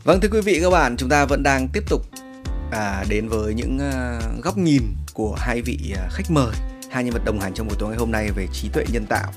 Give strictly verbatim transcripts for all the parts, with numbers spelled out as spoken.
Vâng, thưa quý vị các bạn, chúng ta vẫn đang tiếp tục à, đến với những uh, góc nhìn của hai vị uh, khách mời, hai nhân vật đồng hành trong buổi tối ngày hôm nay về trí tuệ nhân tạo.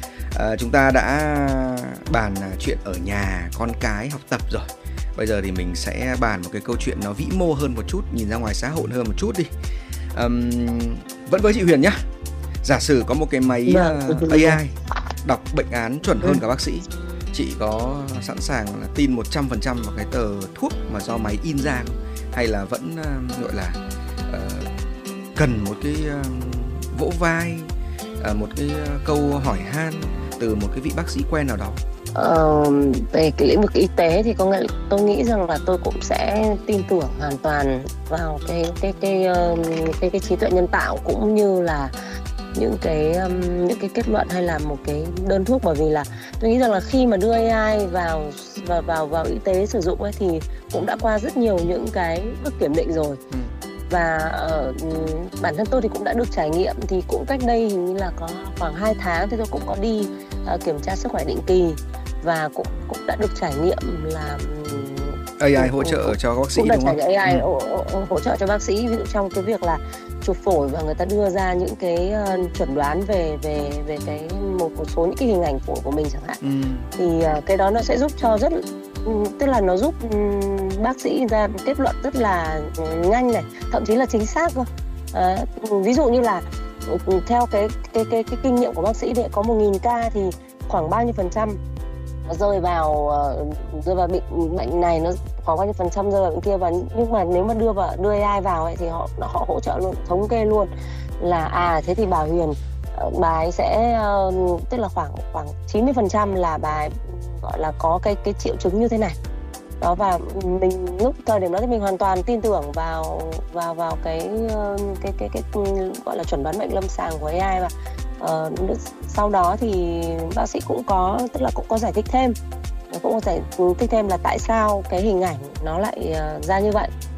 À, chúng ta đã bàn uh, chuyện ở nhà, con cái, học tập rồi. Bây giờ thì mình sẽ bàn một cái câu chuyện nó vĩ mô hơn một chút, nhìn ra ngoài xã hội hơn một chút đi. Um, vẫn với chị Huyền nhá. Giả sử có một cái máy uh, a i đọc bệnh án chuẩn hơn cả bác sĩ, chị có sẵn sàng là tin một trăm phần trăm vào cái tờ thuốc mà do máy in ra không? Hay là vẫn uh, gọi là uh, cần một cái uh, vỗ vai, uh, một cái uh, câu hỏi han từ một cái vị bác sĩ quen nào đó? Ờ, về cái lĩnh vực y tế thì có nghĩa tôi nghĩ rằng là tôi cũng sẽ tin tưởng hoàn toàn vào cái cái cái cái cái, cái trí tuệ nhân tạo, cũng như là những cái um, những cái kết luận hay là một cái đơn thuốc, bởi vì là tôi nghĩ rằng là khi mà đưa a i vào vào vào vào y tế sử dụng ấy thì cũng đã qua rất nhiều những cái bước kiểm định rồi. Ừ. Và uh, bản thân tôi thì cũng đã được trải nghiệm, thì cũng cách đây hình như là có khoảng hai tháng thì tôi cũng có đi uh, kiểm tra sức khỏe định kỳ, và cũng cũng đã được trải nghiệm là a i hỗ trợ cũng, cho các bác sĩ, cũng đã đúng trải không? nghiệm a i ừ. hỗ, hỗ trợ cho bác sĩ, ví dụ trong cái việc là chụp phổi và người ta đưa ra những cái uh, chuẩn đoán về về về cái một một số những cái hình ảnh phổi của mình chẳng hạn. Ừ. Thì uh, cái đó nó sẽ giúp cho rất uh, tức là nó giúp um, bác sĩ ra kết luận rất là uh, nhanh này, thậm chí là chính xác cơ. Uh, ví dụ như là uh, theo cái cái cái cái kinh nghiệm của bác sĩ thì có một nghìn ca thì khoảng bao nhiêu phần trăm rơi vào uh, rơi vào bệnh bệnh này, nó khoảng bao nhiêu phần trăm rơi vào bệnh kia, và nhưng mà nếu mà đưa vào đưa a i vào ấy, thì họ họ hỗ trợ luôn, thống kê luôn là à thế thì bà Huyền uh, bà ấy sẽ uh, tức là khoảng khoảng chín mươi phần trăm là bà ấy gọi là có cái cái triệu chứng như thế này đó, và mình lúc thời điểm đó thì mình hoàn toàn tin tưởng vào vào vào cái uh, cái cái cái, cái gọi là chuẩn đoán bệnh lâm sàng của a i. Và Uh, sau đó thì bác sĩ cũng có tức là cũng có giải thích thêm, cũng có giải thích thêm là tại sao cái hình ảnh nó lại uh, ra như vậy.